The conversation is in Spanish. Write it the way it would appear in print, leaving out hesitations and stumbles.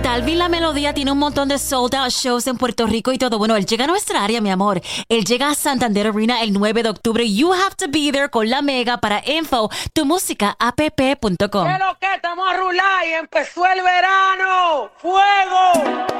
Dalvin La Melodía tiene un montón de sold out shows en Puerto Rico y todo. Bueno, él llega a nuestra área, mi amor. Él llega a Santander Arena el 9 de octubre. You have to be there con La Mega. Para info, tumusicaapp.com. ¿Qué lo que? Estamos a rular y empezó el verano. ¡Fuego!